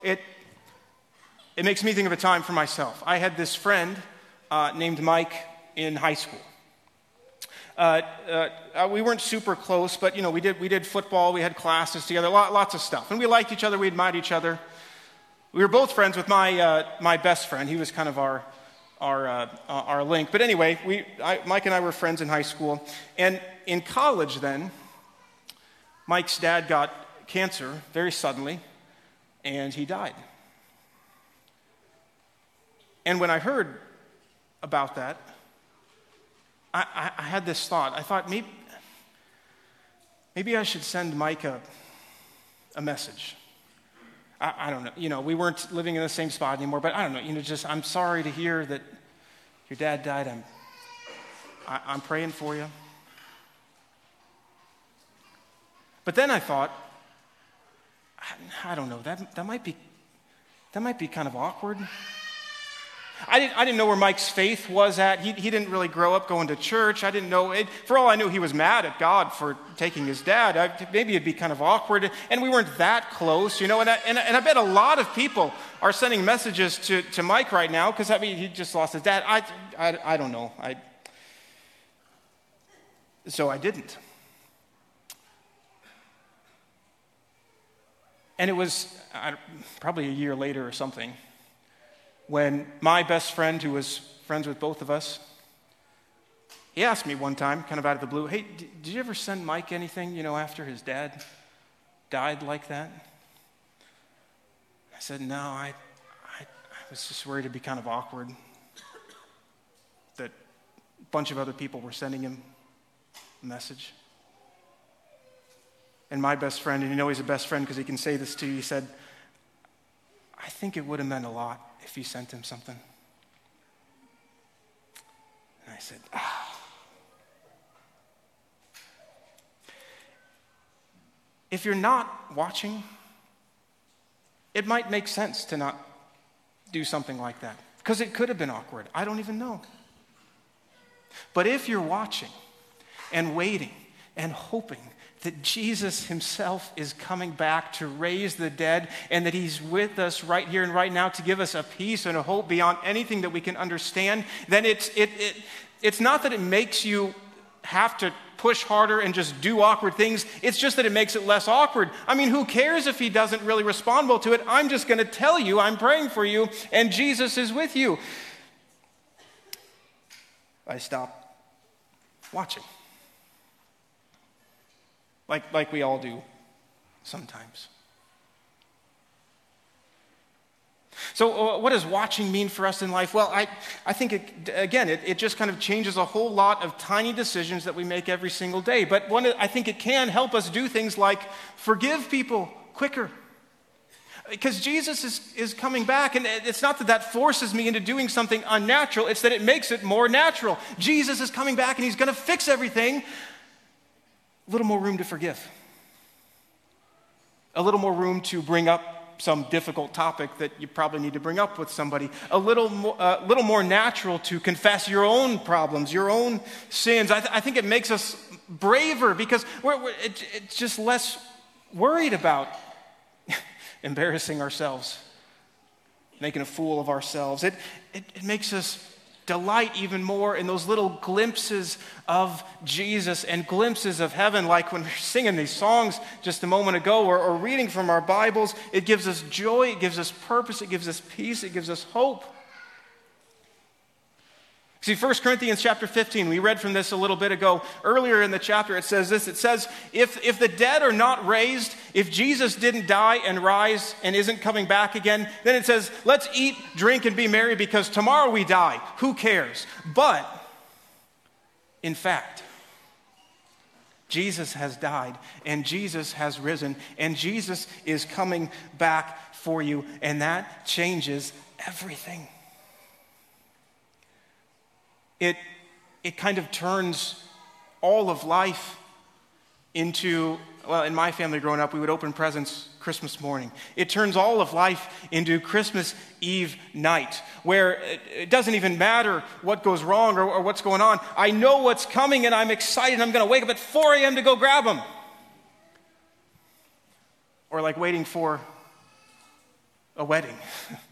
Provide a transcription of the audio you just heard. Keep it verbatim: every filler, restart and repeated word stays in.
It it makes me think of a time for myself. I had this friend uh, named Mike in high school. Uh, uh, we weren't super close, but you know, we did we did football, we had classes together, lot, lots of stuff, and we liked each other, we admired each other. We were both friends with my uh, my best friend. He was kind of our our uh, our link. But anyway, we I, Mike and I were friends in high school, and in college then, Mike's dad got cancer very suddenly, and he died. And when I heard about that, I, I, I had this thought. I thought maybe maybe I should send Mike a a message. I, I don't know. You know, we weren't living in the same spot anymore, but I don't know. You know, just I'm sorry to hear that your dad died. I'm I, I'm praying for you. But then I thought, I, I don't know. That that might be that might be kind of awkward. I didn't, I didn't know where Mike's faith was at. He, he didn't really grow up going to church. I didn't know it. For all I knew, he was mad at God for taking his dad. I, maybe it'd be kind of awkward. And we weren't that close, you know. And I, and, and I bet a lot of people are sending messages to, to Mike right now because, I mean, he just lost his dad. I, I, I don't know. I, so I didn't. And it was uh, probably a year later or something, when my best friend, who was friends with both of us, he asked me one time, kind of out of the blue, hey, d- did you ever send Mike anything, you know, after his dad died like that? I said, no, I, I, I was just worried it'd be kind of awkward that a bunch of other people were sending him a message. And my best friend, and you know he's a best friend because he can say this to you, he said, I think it would have meant a lot if you sent him something. And I said, ah. If you're not watching, it might make sense to not do something like that, because it could have been awkward. I don't even know. But if you're watching and waiting and hoping that Jesus himself is coming back to raise the dead, and that he's with us right here and right now to give us a peace and a hope beyond anything that we can understand, then it's it, it it's not that it makes you have to push harder and just do awkward things. It's just that it makes it less awkward. I mean, who cares if he doesn't really respond well to it? I'm just going to tell you I'm praying for you, and Jesus is with you. I stop watching. Like, like we all do sometimes. So uh, what does watching mean for us in life? Well, I, I think, it, again, it, it just kind of changes a whole lot of tiny decisions that we make every single day. But one, I think it can help us do things like forgive people quicker. Because Jesus is, is coming back, and it's not that that forces me into doing something unnatural. It's that it makes it more natural. Jesus is coming back, and he's going to fix everything. A little more room to forgive. A little more room to bring up some difficult topic that you probably need to bring up with somebody. A little more, uh, little more natural to confess your own problems, your own sins. I, th- I think it makes us braver because we're, we're, it, it's just less worried about embarrassing ourselves, making a fool of ourselves. It, it, it makes us delight even more in those little glimpses of Jesus and glimpses of heaven, like when we're singing these songs just a moment ago or, or reading from our Bibles. It gives us joy, it gives us purpose, it gives us peace, it gives us hope. See, First Corinthians chapter fifteen, we read from this a little bit ago. Earlier in the chapter it says this, it says, if, if the dead are not raised, if Jesus didn't die and rise and isn't coming back again, then it says, let's eat, drink, and be merry because tomorrow we die. Who cares? But, in fact, Jesus has died and Jesus has risen and Jesus is coming back for you, and that changes everything. It, it kind of turns all of life into, well, in my family growing up, we would open presents Christmas morning. It turns all of life into Christmas Eve night, where it, it doesn't even matter what goes wrong or, or what's going on. I know what's coming and I'm excited. I'm going to wake up at four a.m. to go grab them. Or like waiting for a wedding.